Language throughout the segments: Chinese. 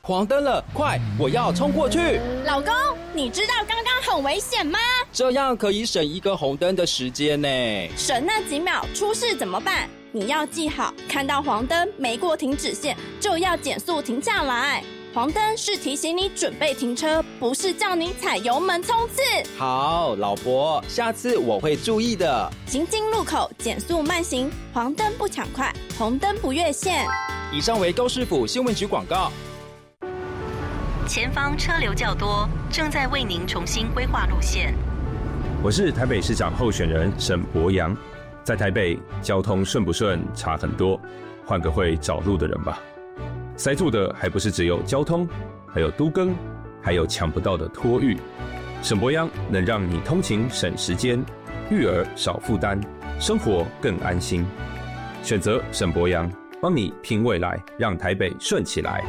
黄灯了，快，我要冲过去！ 老公，你知道刚刚很危险吗？ 这样可以省一个红灯的时间呢。 省那几秒，出事怎么办？你要记好，看到黄灯没过停止线，就要减速停下来。黄灯是提醒你准备停车，不是叫你踩油门冲刺。 好，老婆，下次我会注意的。 行经路口减速慢行，黄灯不抢快，红灯不越线。 以上为高市府新闻局广告。 前方车流较多，正在为您重新规划路线。 我是台北市长候选人沈伯洋。在台北，交通顺不顺差很多，换个会找路的人吧。塞住的还不是只有交通，还有都更，还有抢不到的托育。沈伯洋能让你通勤省时间，育儿少负担，生活更安心。选择沈伯洋，帮你拼未来，让台北顺起来。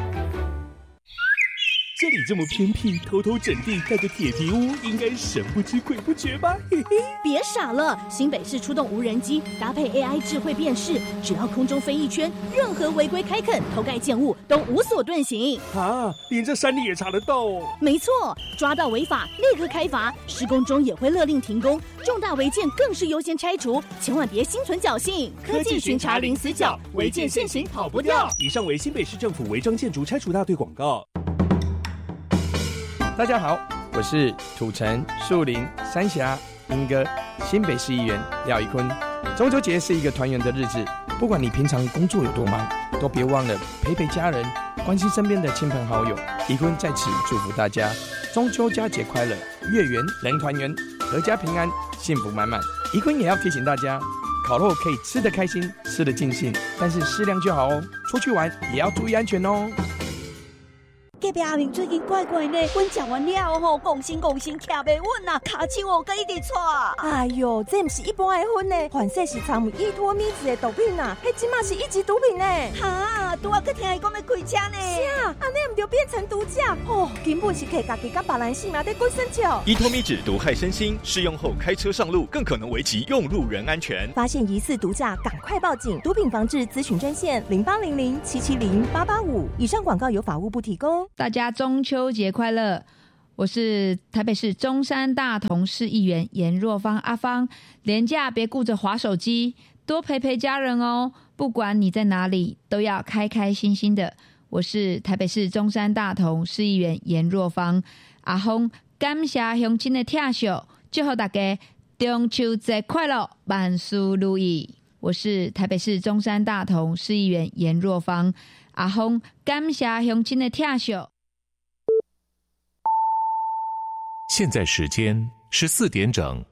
这里这么偏僻，偷偷整地盖个铁皮屋，应该神不知鬼不觉吧？嘿嘿， 别傻了，新北市出动无人机，搭配 AI 智慧辨识，只要空中飞一圈，任何违规开垦、偷盖建物都无所遁形。 啊，连这山里也查得到哦？ 没错，抓到违法立刻开罚，施工中也会勒令停工，重大违建更是优先拆除，千万别心存侥幸。 科技巡查零死角，违建现行跑不掉。以上为新北市政府违章建筑拆除大队广告。 大家好，我是土城、树林、三峡、莺歌新北市议员廖宜坤。中秋节是一个团圆的日子，不管你平常工作有多忙，都别忘了陪陪家人，关心身边的亲朋好友。宜坤在此祝福大家中秋佳节快乐，月圆人团圆，阖家平安，幸福满满。宜坤也要提醒大家，烤肉可以吃得开心，吃得尽兴，但是适量就好哦。出去玩也要注意安全哦。 隔壁阿明最近怪怪呢，阮食完了吼，讲心徛袂稳啊，骹手哦，佮一直喘。哎哟，这不是一般的薰呢，反正是掺有依托咪子的毒品啊，迄即马是一级毒品呢。哈，拄啊，佮听伊讲要开车呢。是啊，安尼唔就变成毒驾？哦，根本是摕家己甲别人性命在滚生笑。 依托咪酯毒害身心，适用后开车上路更可能危及用路人安全。 发现疑似毒驾，赶快报警。毒品防治咨询专线0800770885。以上广告由法务部提供。 大家中秋节快乐！我是台北市中山大同市议员颜若芳阿芳。连假别顾着滑手机，多陪陪家人哦。不管你在哪里，都要开开心心的。我是台北市中山大同市议员颜若芳阿芳，感谢乡亲的疼惜，祝福大家中秋节快乐，万事如意。我是台北市中山大同市议员颜若芳阿芳，感谢乡亲的疼惜。 现在时间14点整。